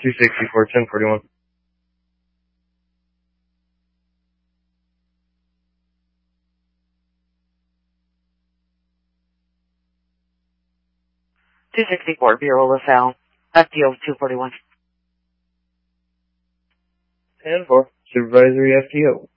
264, 1041. Bureau LaSalle, FTO 241. 10-4, Supervisory FTO.